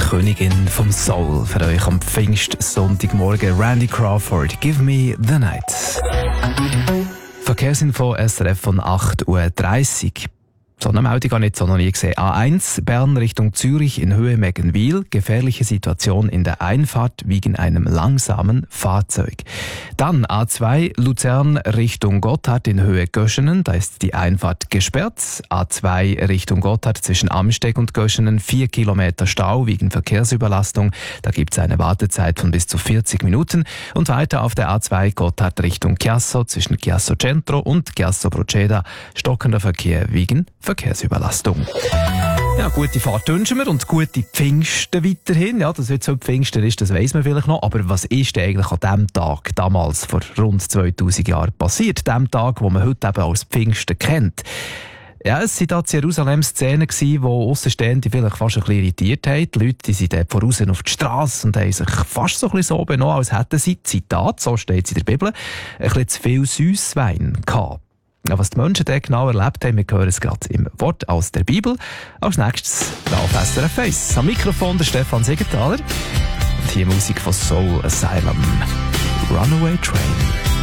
Königin vom Soul für euch am Pfingstsonntagmorgen. Randy Crawford, Give Me the Night. Verkehrsinfo SRF von 8.30 Uhr. So eine Meldung habe ich jetzt noch nie gesehen. A1 Bern Richtung Zürich in Höhe Meggenwil. Gefährliche Situation in der Einfahrt wegen einem langsamen Fahrzeug. Dann A2 Luzern Richtung Gotthard in Höhe Göschenen. Da ist die Einfahrt gesperrt. A2 Richtung Gotthard zwischen Amsteg und Göschenen. 4 Kilometer Stau wegen Verkehrsüberlastung. Da gibt es eine Wartezeit von bis zu 40 Minuten. Und weiter auf der A2 Gotthard Richtung Chiasso zwischen Chiasso Centro und Chiasso Proceda. Stockender Verkehr wegen Verkehrsüberlastung. Ja, gute Fahrt wünschen wir und gute Pfingsten weiterhin. Ja, dass jetzt so Pfingsten ist, das weiss man vielleicht noch. Aber was ist eigentlich an diesem Tag damals vor rund 2000 Jahren passiert? Dem Tag, wo man heute eben als Pfingsten kennt. Ja, es waren da in Jerusalem Szenen, die Aussenstehende vielleicht fast ein bisschen irritiert haben. Die Leute sind dort voraus auf die Strasse und haben sich fast so ein bisschen so benommen, als hätten sie, Zitat, so steht es in der Bibel, ein bisschen zu viel Süsswein gehabt. Ja, was die Menschen dort genau erlebt haben, wir hören es gerade im Wort aus der Bibel. Als nächstes da auf SRF 1. Am Mikrofon der Stefan Siegenthaler. Und hier Musik von Soul Asylum. Runaway Train.